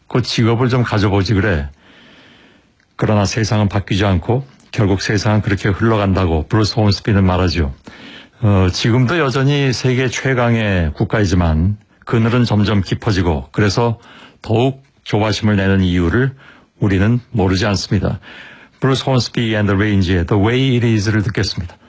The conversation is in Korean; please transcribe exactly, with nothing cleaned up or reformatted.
그 직업을 좀 가져보지 그래. 그러나 세상은 바뀌지 않고 결국 세상은 그렇게 흘러간다고 브루스 홈스비는 말하죠. 어, 지금도 여전히 세계 최강의 국가이지만 그늘은 점점 깊어지고 그래서 더욱 조바심을 내는 이유를 우리는 모르지 않습니다. 브루스 홈스비 앤 더 레인지의 The Way It Is를 듣겠습니다.